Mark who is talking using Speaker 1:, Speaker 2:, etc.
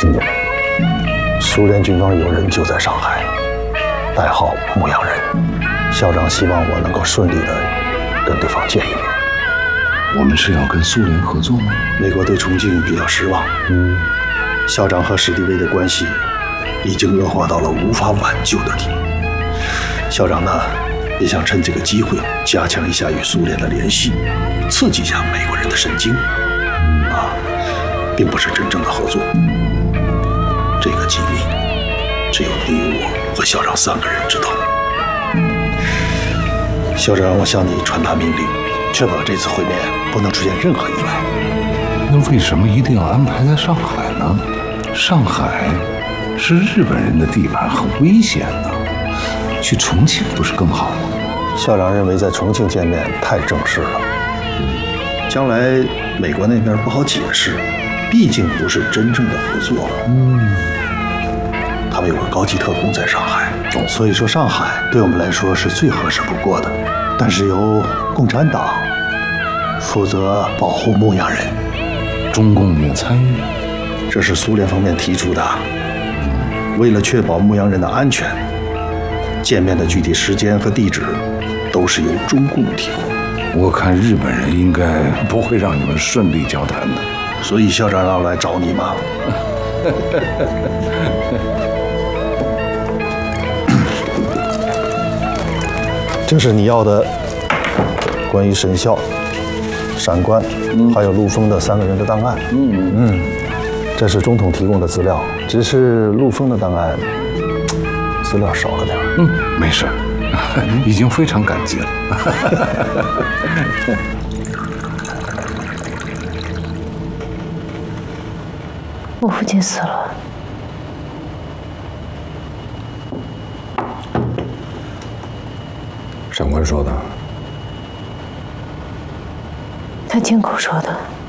Speaker 1: 金总，苏联军方有人就在上海，代号牧羊人。校长希望我能够顺利的跟对方见一面。
Speaker 2: 我们是要跟苏联合作吗？
Speaker 1: 美国对重庆比较失望。校长和史迪威的关系已经恶化到了无法挽救的地步。校长呢，也想趁这个机会加强一下与苏联的联系，刺激一下美国人的神经。并不是真正的合作。这个机密只有你我和校长3个人知道。校长让我向你传达命令，确保这次会面不能出现任何意外。
Speaker 2: 那为什么一定要安排在上海呢？上海是日本人的地盘，很危险的。去重庆不是更好吗？
Speaker 1: 校长认为在重庆见面太正式了，将来美国那边不好解释，毕竟不是真正的合作。他们有个高级特工在上海，所以说上海对我们来说是最合适不过的。但是由共产党负责保护牧羊人，
Speaker 2: 中共也参与，
Speaker 1: 这是苏联方面提出的。为了确保牧羊人的安全，见面的具体时间和地址都是由中共提供。
Speaker 2: 我看日本人应该不会让你们顺利交谈的，
Speaker 1: 所以校长让我来找你嘛。这是你要的关于沈笑、闪官还有陆丰的3个人的档案。这是中统提供的资料，只是陆丰的档案资料少了点。
Speaker 2: 没事，已经非常感激了。
Speaker 3: 我父亲死了。
Speaker 4: 长官说的，
Speaker 3: 他亲口说的。